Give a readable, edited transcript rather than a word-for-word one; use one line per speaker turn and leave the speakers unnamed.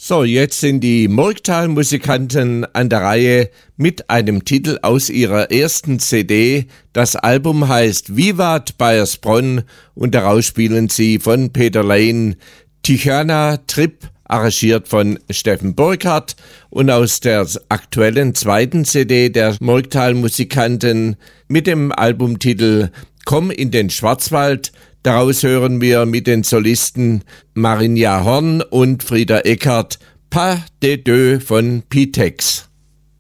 So, jetzt sind die Murgtal-Musikanten an der Reihe mit einem Titel aus ihrer ersten CD. Das Album heißt Vivat Baiersbronn und daraus spielen sie von Peter Lane Tichana Trip, arrangiert von Steffen Burkhardt, und aus der aktuellen zweiten CD der Murgtal-Musikanten mit dem Albumtitel Komm in den Schwarzwald. Daraus hören wir mit den Solisten Marinja Horn und Frieda Eckert Pas de deux von Pitex.